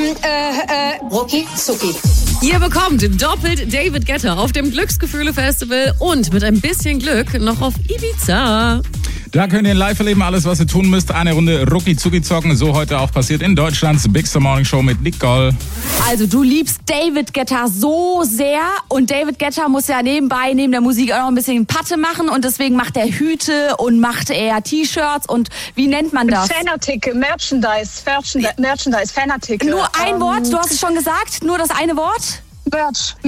Rucki Zucki. Ihr bekommt doppelt David Guetta auf dem Glücksgefühle-Festival und mit ein bisschen Glück noch auf Ibiza. Da könnt ihr live erleben, alles was ihr tun müsst. Eine Runde Rucki-Zucki zocken, so heute auch passiert in Deutschlands Big Star Morning Show mit Nicole. Also du liebst David Guetta so sehr und David Guetta muss ja nebenbei, neben der Musik auch noch ein bisschen Patte machen und deswegen macht er Hüte und macht er T-Shirts und wie nennt man das? Fanartikel, Merchandise, Fanartikel. Nur ein Wort, du hast es schon gesagt, nur das eine Wort? Merch.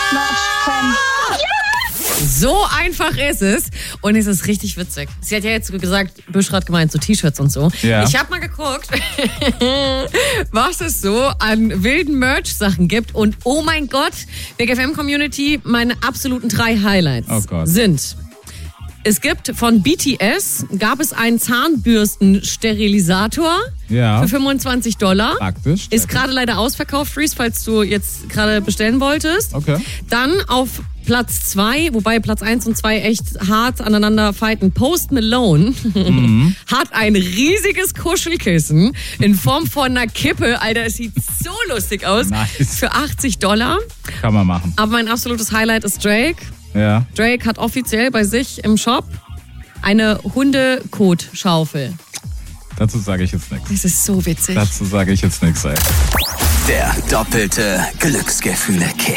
So einfach ist es. Und es ist richtig witzig. Sie hat ja jetzt gesagt, Büschra hat gemeint, so T-Shirts und so. Ja. Ich habe mal geguckt, was es so an wilden Merch-Sachen gibt. Und oh mein Gott, Big FM Community, meine absoluten 3 Highlights sind: Es gibt von BTS, gab es einen Zahnbürstensterilisator für $25. Praktisch. Ist gerade leider ausverkauft, Freeze, falls du jetzt gerade bestellen wolltest. Okay. Dann auf Platz 2, wobei Platz 1 und 2 echt hart aneinander fighten. Post Malone hat ein riesiges Kuschelkissen in Form von einer Kippe. Alter, es sieht so lustig aus. Nice. Für $80. Kann man machen. Aber mein absolutes Highlight ist Drake. Ja. Drake hat offiziell bei sich im Shop eine Hundekotschaufel. Dazu sage ich jetzt nichts. Das ist so witzig. Dazu sage ich jetzt nichts, ey. Der doppelte Glücksgefühle-Kick.